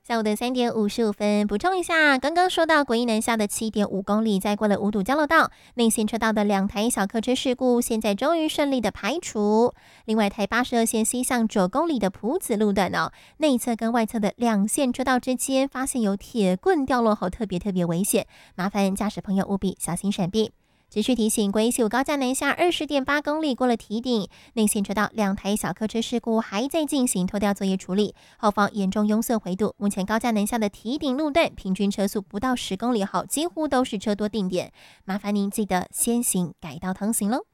下午的3点55分，补充一下，刚刚说到国一南下的7.5公里，在过了五堵交流道内线车道的2台小客车事故，现在终于顺利的排除。另外，台82线西向9公里的埔子路段内侧跟外侧的2线车道之间发现有铁棍掉落后，特别危险，麻烦驾驶朋友务必小心闪避。持续提醒，国一75高架南下20.8公里过了堤顶，内线车道2台小客车事故还在进行拖吊作业处理，后方严重拥塞回堵。目前高架南下的堤顶路段平均车速不到10公里，几乎都是车多定点，麻烦您记得先行改道通行喽。